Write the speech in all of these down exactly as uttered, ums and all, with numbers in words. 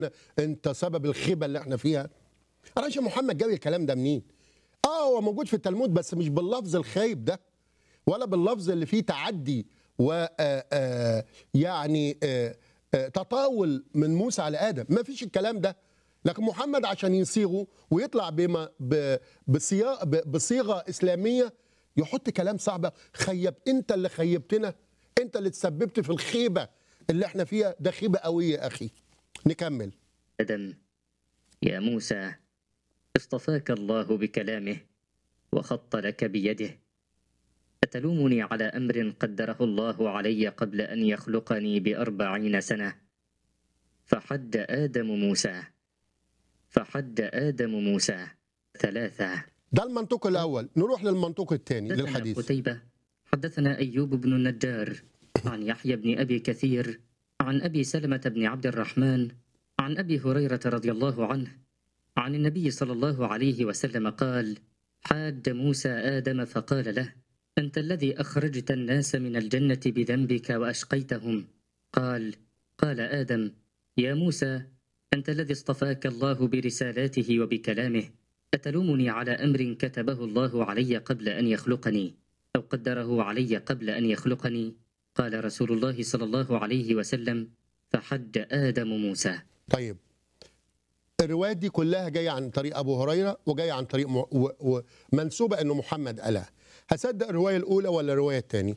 انت سبب الخيبه اللي احنا فيها. راشد محمد جاب الكلام ده منين؟ اه هو موجود في التلمود بس مش باللفظ الخايب ده، ولا باللفظ اللي فيه تعدي و آه، آه، يعني آه، آه، تطاول من موسى على ادم، ما فيش الكلام ده. لكن محمد عشان يصيغه ويطلع بما ب- بصياغه ب- بصيغه اسلاميه يحط كلام صعب. خيب انت اللي خيبتنا، انت اللي تسببت في الخيبه اللي احنا فيها. ده خيبه قويه يا اخي. نكمل. آدم: يا موسى، اصطفاك الله بكلامه وخط لك بيده، أتلومني على أمر قدره الله علي قبل أن يخلقني بأربعين سنة؟ فحد آدم موسى فحد آدم موسى ثلاثة. ده المنطق الاول. نروح للمنطق الثاني حدثنا للحديث. قتيبة حدثنا أيوب بن النجار عن يحيى بن أبي كثير عن أبي سلمة بن عبد الرحمن عن أبي هريرة رضي الله عنه عن النبي صلى الله عليه وسلم قال: حاج موسى آدم فقال له: أنت الذي أخرجت الناس من الجنة بذنبك وأشقيتهم. قال: قال آدم: يا موسى، أنت الذي اصطفاك الله برسالاته وبكلامه، أتلومني على أمر كتبه الله علي قبل أن يخلقني أو قدره علي قبل أن يخلقني؟ قال رسول الله صلى الله عليه وسلم: فحج آدم موسى. طيب الروايات دي كلها جايه عن طريق ابو هريره وجايه عن طريق م... و... ومنسوبه انه محمد قالها. هصدق الروايه الاولى ولا الروايه الثانيه؟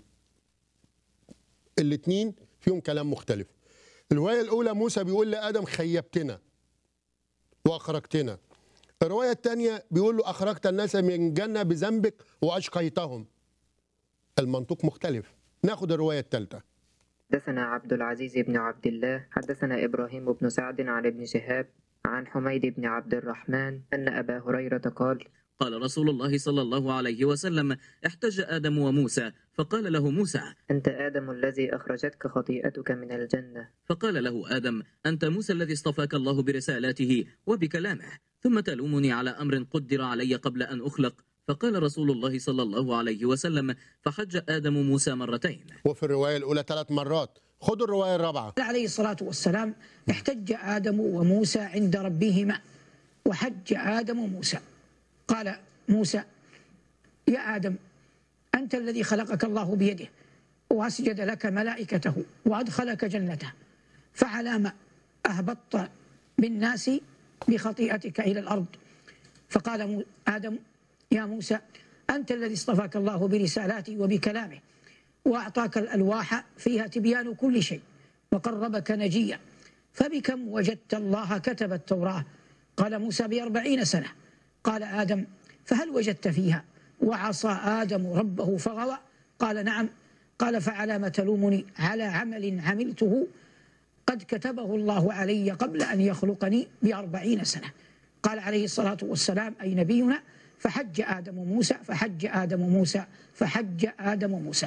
الاثنين فيهم كلام مختلف. الروايه الاولى موسى بيقول لادم خيبتنا واخرجتنا. الروايه الثانيه بيقول له اخرجت الناس من الجنه بذنبك واشقيتهم. المنطق مختلف. ناخد الروايه الثالثه. حدثنا عبد العزيز بن عبد الله حدثنا إبراهيم بن سعد عن ابن شهاب عن حميد بن عبد الرحمن أن أبا هريرة قال: قال رسول الله صلى الله عليه وسلم: احتج آدم وموسى، فقال له موسى: أنت آدم الذي أخرجتك خطيئتك من الجنة. فقال له آدم: أنت موسى الذي اصطفاك الله برسالاته وبكلامه، ثم تلومني على أمر قدر علي قبل أن أخلق. فقال رسول الله صلى الله عليه وسلم: فحج آدم موسى مرتين. وفي الروايه الاولى ثلاث مرات. خدوا الروايه الرابعه. قال عليه الصلاة والسلام: احتج آدم وموسى عند ربهما وحج آدم موسى. قال موسى: يا آدم، أنت الذي خلقك الله بيده وأسجد لك ملائكته وأدخلك جنته، فعلى ما أهبطت بالناس بخطيئتك إلى الأرض؟ فقال آدم: يا موسى، أنت الذي اصطفاك الله برسالاته وبكلامه وأعطاك الألواح فيها تبيان كل شيء وقربك نجيا، فبكم وجدت الله كتب التوراة؟ قال موسى: بأربعين سنة. قال آدم: فهل وجدت فيها وعصى آدم ربه فغوى؟ قال: نعم. قال: فعلى ما تلومني على عمل عملته قد كتبه الله علي قبل أن يخلقني بأربعين سنة. قال عليه الصلاة والسلام: أي نبينا: فحج آدم موسى فحج آدم موسى فحج آدم موسى.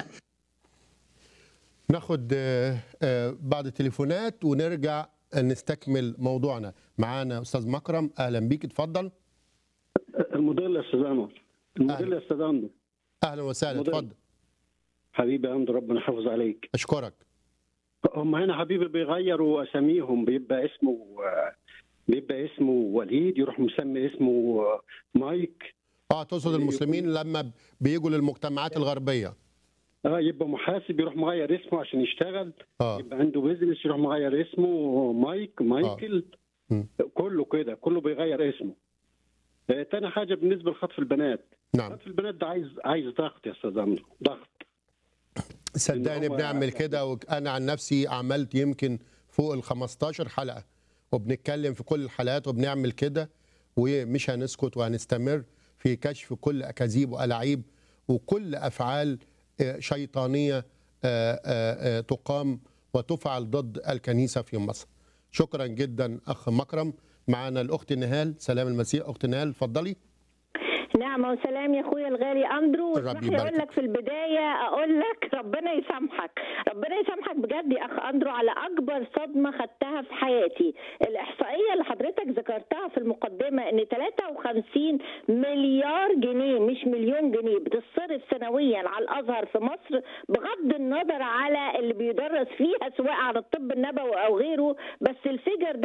ناخد آه، آه، بعض التليفونات ونرجع نستكمل موضوعنا. معانا استاذ مكرم، اهلا بيك، اتفضل. المدير يا استاذ انور. المدير أهلا. يا استاذ انور. اهلا وسهلا، مدير. اتفضل. حبيبي يا انور، ربنا يحافظ عليك. اشكرك. هم هنا حبيبي بيغيروا اساميهم، بيبقى اسمه بيبقى اسمه وليد، يروح مسمي اسمه مايك. اه تقصد المسلمين لما بيجوا للمجتمعات الغربيه. اه يبقى محاسب يروح مغير اسمه عشان يشتغل. اه يبقى عنده بيزنس يروح مغير اسمه مايك مايكل. م. كله كده، كله بيغير اسمه. آه تاني حاجه بالنسبه لخطف البنات. نعم. خطف البنات ده عايز عايز ضغط يا استاذ انور، ضغط. صدقني إن هو- بنعمل كده، وانا عن نفسي عملت يمكن فوق ال خمستاشر حلقه وبنتكلم في كل الحلقات وبنعمل كده، ومش هنسكت وهنستمر في كشف كل اكاذيب والاعيب وكل افعال آه، شيطانيه آه، آه، آه، تقام وتفعل ضد الكنيسه في مصر. شكرا جدا اخ مكرم. معانا الاخت نهال. سلام المسيح. اخت نهال اتفضلي. نعمة وسلام يا اخويا الغالي اندرو. الرب اسمح لي يباركك. اقول لك في البدايه، اقول لك ربنا يسامحك، ربنا يسامحك بجد يا اخ اندرو على اكبر صدمه خدتها في حياتي. الاحصائيه اللي حضرتك ذكرتها في المقدمه ان ثلاثة وخمسين مليار جنيه مش مليون جنيه بتصرف سنويا على الازهر في مصر، بغض النظر على اللي بيدرس فيها سواء على الطب النبوي او غيره، بس الفجر ده